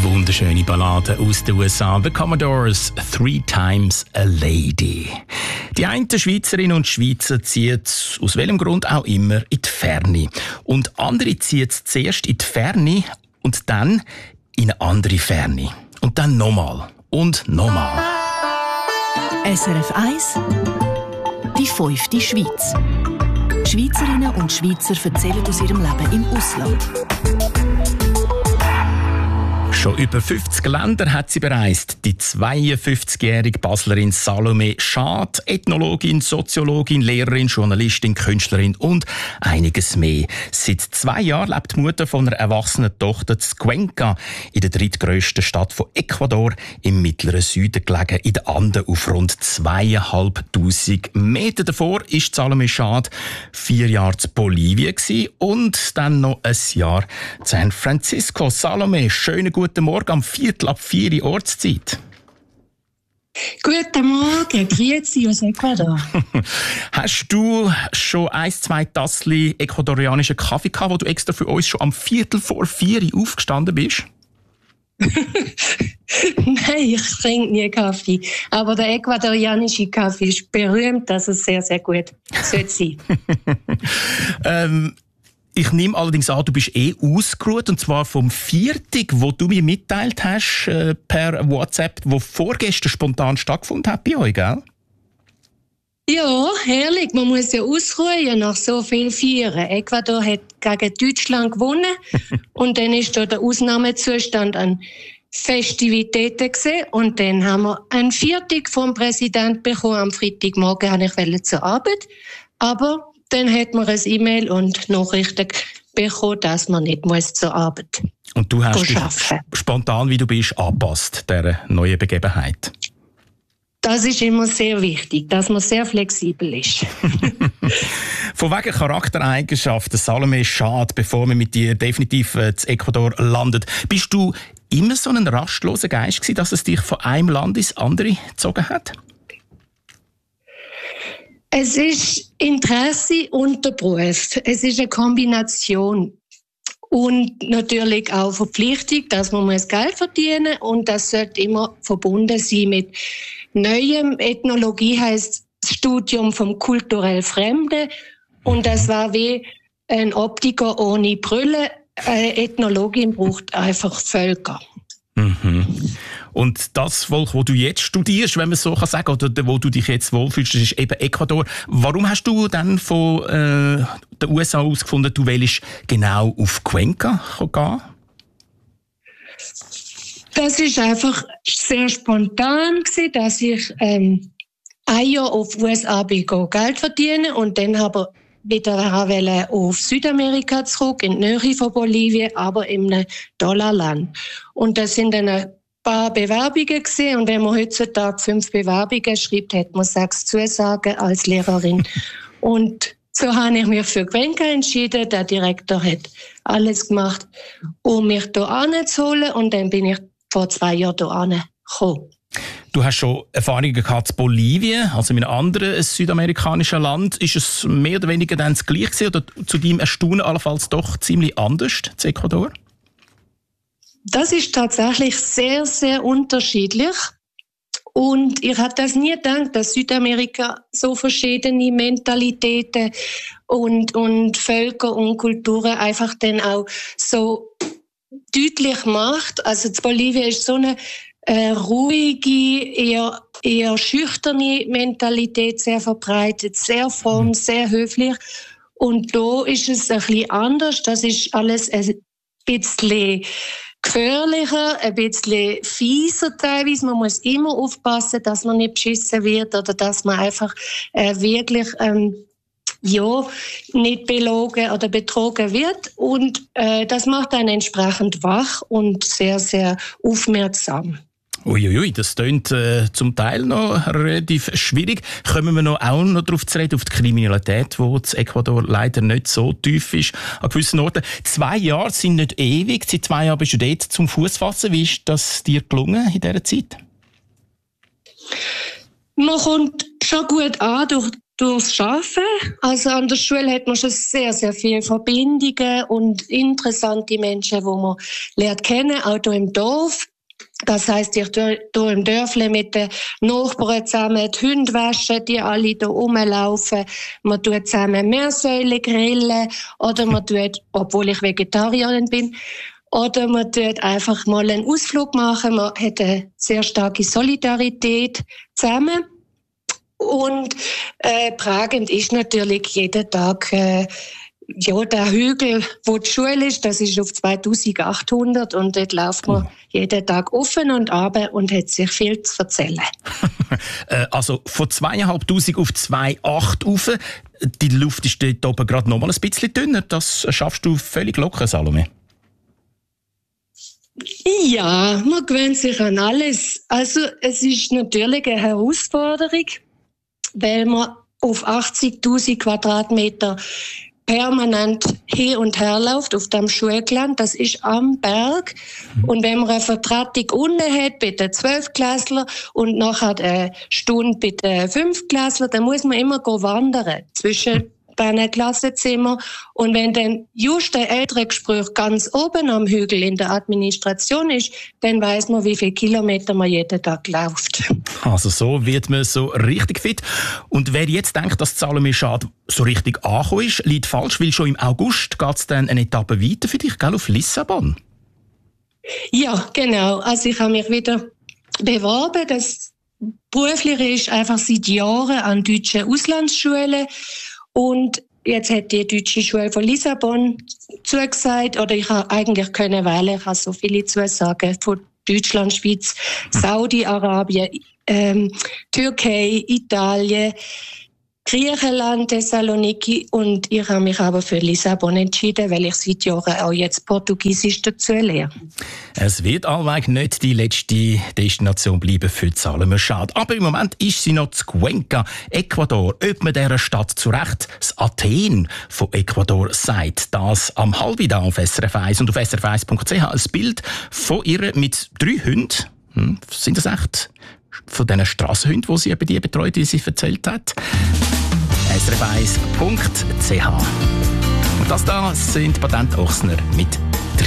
Wunderschöne Ballade aus den USA. The Commodores, 3 Times a Lady. Die einen Schweizerinnen und Schweizer ziehen aus welchem Grund auch immer in die Ferne. Und andere ziehen zuerst in die Ferne und dann in eine andere Ferne. Und dann nochmal und nochmal. SRF 1, die 5. Schweiz. Schweizerinnen und Schweizer erzählen aus ihrem Leben im Ausland. Schon über 50 Länder hat sie bereist. Die 52-jährige Baslerin Salome Schad, Ethnologin, Soziologin, Lehrerin, Journalistin, Künstlerin und einiges mehr. Seit 2 Jahren lebt die Mutter von einer erwachsenen Tochter in Cuenca, in der drittgrössten Stadt von Ecuador, im mittleren Süden gelegen, in den Anden auf rund 2'500 Meter. Davor war Salome Schad 4 Jahre in Bolivien und dann noch ein Jahr in San Francisco. Salome, schönen guten Morgen am 3:45 Ortszeit. Guten Morgen, grüezi aus Ecuador. Hast du schon 1-2 Tassli ecuadorianischen Kaffee gehabt, wo du extra für uns schon am 3:45 aufgestanden bist? Nein, ich trinke nie Kaffee. Aber der ecuadorianische Kaffee ist berühmt, dass es sehr, sehr gut sollte sein. Ich nehme allerdings an, du bist ausgeruht, und zwar vom Viertag, wo du mir mitteilt hast, per WhatsApp, wo vorgestern spontan stattgefunden hat bei euch, gell? Ja, herrlich. Man muss ja ausruhen nach so viel Feiern. Ecuador hat gegen Deutschland gewonnen und dann ist da der Ausnahmezustand an Festivitäten gesehen und dann haben wir einen Viertag vom Präsidenten bekommen. Am Freitagmorgen wollte ich zur Arbeit, aber dann hat man ein E-Mail und Nachrichten bekommen, dass man nicht zur Arbeit muss. Und du hast dich spontan, wie du bist, angepasst, dieser neuen Begebenheit. Das ist immer sehr wichtig, dass man sehr flexibel ist. Von wegen Charaktereigenschaften, Salome Schad, bevor wir mit dir definitiv in Ecuador landet, bist du immer so ein rastloser Geist gewesen, dass es dich von einem Land ins andere gezogen hat? Es ist Interesse und der Beruf. Es ist eine Kombination. Und natürlich auch Verpflichtung, dass man Geld verdienen muss. Und das sollte immer verbunden sein mit Neuem. Ethnologie heisst das Studium vom kulturell Fremden. Und das war wie ein Optiker ohne Brille. Eine Ethnologin braucht einfach Völker. Mhm. Und das Volk, das du jetzt studierst, wenn man es so sagen kann, oder wo du dich jetzt wohlfühlst, das ist eben Ecuador. Warum hast du dann von den USA aus gefunden, du willst genau auf Cuenca gehen? Das ist einfach sehr spontan gewesen, dass ich ein Jahr auf USA bin, Geld verdienen und dann habe wieder auf Südamerika zurück, in die Nähe von Bolivien, aber in einem Dollarland. Und das sind dann ein paar Bewerbungen gesehen und wenn man heutzutage 5 Bewerbungen schreibt, hat man 6 Zusagen als Lehrerin. Und so habe ich mich für Cuenca entschieden. Der Direktor hat alles gemacht, um mich hier anzuholen und dann bin ich vor 2 Jahren hier angekommen. Du hast schon Erfahrungen gehabt in Bolivien, also in einem anderen südamerikanischen Land. Ist es mehr oder weniger dann das Gleiche oder zu deinem Erstaunen allenfalls doch ziemlich anders zu Ecuador? Das ist tatsächlich sehr, sehr unterschiedlich. Und ich hätte das nie gedacht, dass Südamerika so verschiedene Mentalitäten und Völker und Kulturen einfach dann auch so deutlich macht. Also in Bolivien ist so eine ruhige, eher schüchterne Mentalität sehr verbreitet, sehr fromm, sehr höflich. Und da ist es ein bisschen anders. Das ist alles ein bisschen gefährlicher, ein bisschen fieser teilweise. Man muss immer aufpassen, dass man nicht beschissen wird oder dass man einfach wirklich nicht belogen oder betrogen wird. Und das macht einen entsprechend wach und sehr, sehr aufmerksam. Uiuiui, das klingt zum Teil noch relativ schwierig. Kommen wir auch noch darauf zu reden, auf die Kriminalität, die in Ecuador leider nicht so tief ist an gewissen Orten. 2 Jahre sind nicht ewig. Seit 2 Jahren bist du dort zum Fuß fassen. Wie ist das dir gelungen in dieser Zeit? Man kommt schon gut an durch durchs Arbeiten. Also an der Schule hat man schon sehr, sehr viele Verbindungen und interessante Menschen, die man lernt kennen, auch hier im Dorf. Das heisst, ich hier im Dörfle mit den Nachbarn zusammen die Hunde waschen, die alle hier rumlaufen. Man tut zusammen Meersäule grillen oder man tut, obwohl ich Vegetarierin bin, oder man tut einfach mal einen Ausflug machen. Man hat eine sehr starke Solidarität zusammen. Und prägend ist natürlich jeden Tag der Hügel, wo die Schule ist, das ist auf 2800 und dort läuft man jeden Tag offen und runter und hat sich viel zu erzählen. Also von 2500 auf 2,8 rauf. Die Luft ist dort oben gerade noch mal ein bisschen dünner. Das schaffst du völlig locker, Salome. Ja, man gewöhnt sich an alles. Also es ist natürlich eine Herausforderung, weil man auf 80.000 Quadratmeter permanent hin und her läuft auf dem Schulgelände. Das ist am Berg. Und wenn man eine Vertretung unten hat bei den 12-Klässlern und nachher eine Stunde bei den 5-Klässlern, dann muss man immer wandern zwischen diesen Klassenzimmern. Und wenn dann just ein Elterngespräch ganz oben am Hügel in der Administration ist, dann weiss man, wie viele Kilometer man jeden Tag läuft. Also so wird man so richtig fit. Und wer jetzt denkt, dass Salome Schad so richtig angekommen ist, liegt falsch, weil schon im August geht es dann eine Etappe weiter für dich, gell, auf Lissabon? Ja, genau. Also ich habe mich wieder beworben. Das Berufliche ist einfach seit Jahren an deutschen Auslandsschulen. Und jetzt hat die deutsche Schule von Lissabon zugesagt, oder ich habe eigentlich können wählen, ich habe so viele Zusagen von Deutschland, Schweiz, Saudi-Arabien, Türkei, Italien, Griechenland, Thessaloniki, und ich habe mich aber für Lissabon entschieden, weil ich seit Jahren auch jetzt Portugiesisch dazu lerne. Es wird allweg nicht die letzte Destination bleiben für Salome Schad. Aber im Moment ist sie noch zu Cuenca, Ecuador. Ob man dieser Stadt zu Recht das Athen von Ecuador sagt, das am halben da auf SRF 1 und auf srf1.ch ein Bild von ihr mit 3 Hunden. Sind das echt von diesen Strassenhunden, die sie bei dir betreut, wie sie erzählt hat? srf1.ch. Und das da sind Patent Ochsner mit